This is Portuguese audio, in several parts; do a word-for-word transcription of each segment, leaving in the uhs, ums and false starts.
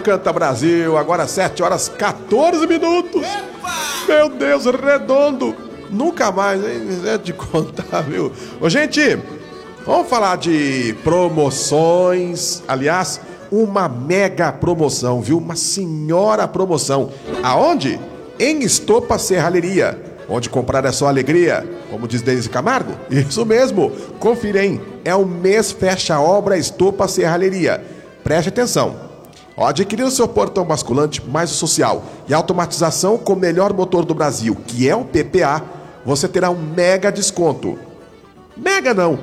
Canta Brasil, agora sete horas quatorze minutos. Meu Deus, redondo. Nunca mais, hein? É de contar, viu? Ô, gente, vamos falar de promoções. Aliás, uma mega promoção, viu? Uma senhora promoção. Aonde? Em Estopa Serralheria. Onde comprar é só alegria, como diz Deise Camargo. Isso mesmo, confira, hein? É o mês fecha-obra Estopa Serralheria. Preste atenção. Ó, adquirindo seu portão basculante mais o social e automatização com o melhor motor do Brasil, que é o P P A, você terá um mega desconto. Mega não,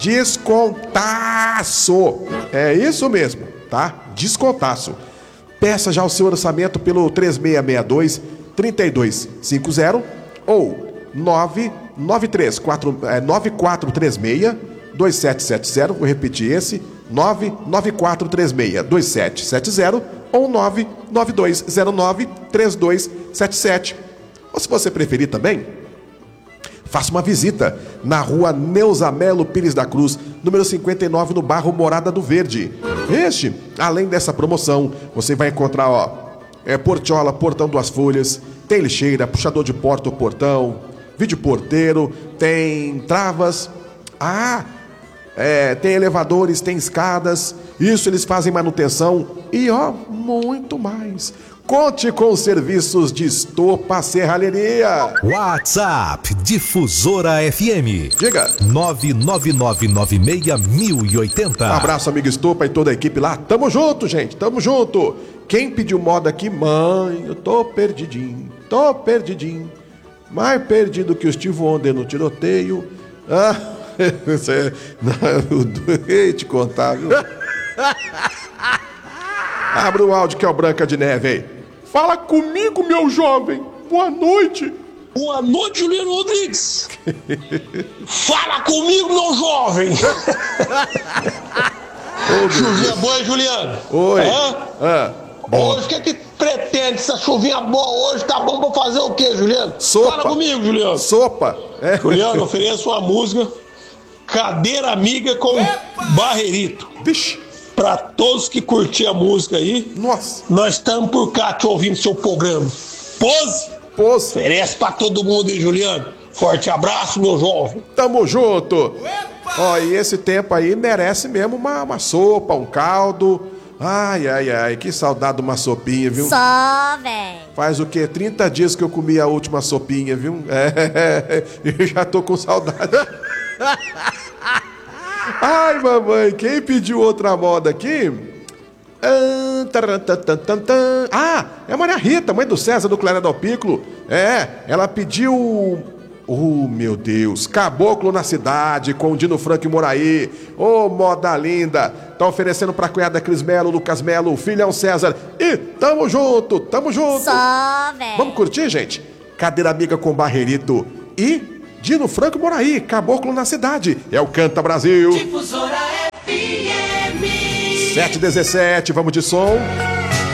descontaço. É isso mesmo, tá? Descontaço. Peça já o seu orçamento pelo três seis seis dois, três dois cinco zero ou nove nove três quatro, é, nove quatro três seis, dois sete sete zero. Vou repetir esse: nove nove quatro três seis, dois sete sete zero ou nove nove dois zero nove, três dois sete sete. Ou se você preferir também, faça uma visita na rua Neuza Melo Pires da Cruz, número cinquenta e nove, no bairro Morada do Verde. Este, além dessa promoção, você vai encontrar, ó, é, portiola, portão duas folhas, tem lixeira, puxador de porta ou portão, vídeo porteiro, tem travas, ah, é, tem elevadores, tem escadas, isso eles fazem manutenção e, ó, muito mais. Conte com os serviços de Estopa Serralheria. WhatsApp Difusora F M. Diga. nove nove nove nove seis mil e oitenta. Um abraço, amigo Estopa e toda a equipe lá. Tamo junto, gente, tamo junto. Quem pediu moda aqui? Mãe, eu tô perdidinho, tô perdidinho. Mais perdido que o Steve Wonder no tiroteio. Ah, você... Não, te contar, viu? Abre o áudio que é o Branca de Neve aí. Fala comigo, meu jovem. Boa noite. Boa noite, Juliano Rodrigues. Fala comigo, meu jovem. Ô, chuvinha boa, hein, Juliano? Oi. Hã? Ah, hoje, o que é que pretende? Essa chuvinha boa hoje tá bom pra fazer o quê, Juliano? Sopa. Fala comigo, Juliano. Sopa. É. Juliano, ofereço uma música Cadeira Amiga com Epa! Barreirito. Vixe. Pra todos que curtiram a música aí, nossa, nós estamos por cá te ouvindo seu programa. Pose? Pose. Oferece pra todo mundo, hein, Juliano? Forte abraço, meu jovem. Tamo junto. Ó, e esse tempo aí merece mesmo uma, uma sopa, um caldo. Ai, ai, ai, que saudade de uma sopinha, viu? Só, velho. Faz o quê? trinta dias que eu comi a última sopinha, viu? É, eu já tô com saudade. Ai, mamãe, quem pediu outra moda aqui? Ah, é a Maria Rita, mãe do César, do Claré do Piccolo. É, ela pediu... Oh, meu Deus, Caboclo na Cidade, com o Dino Franco e Moraí. Ô, oh, moda linda. Tá oferecendo pra cunhada Cris Melo, Lucas Melo, filhão César. E tamo junto, tamo junto. Só, velho. Vamos curtir, gente? Cadeira Amiga com Barreirito e... Dino Franco e Moraí, Caboclo na Cidade. É o Canta Brasil. Difusora F M. sete e dezessete, vamos de som.